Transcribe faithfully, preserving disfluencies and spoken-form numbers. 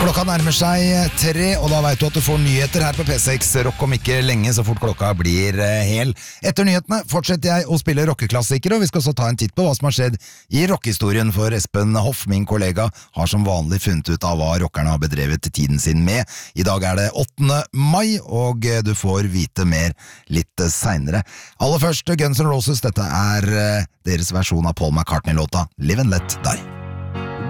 Klokka nærmer seg tre, og da vet du at du får nyheter her på P seks Rock om ikke lenge, så fort klokka blir hel. Etter nyhetene fortsetter jeg å spille rockeklassikere, og vi skal også ta en titt på hva som har skjedd i rockehistorien, for Espen Hoff, min kollega, har som vanlig funnet ut av hva rockerne har bedrevet tiden sin med. I dag er det åttende mai, og du får vite mer litt senere. Aller først, Guns N' Roses, dette er deres versjon av Paul McCartney-låta Live and Let Die.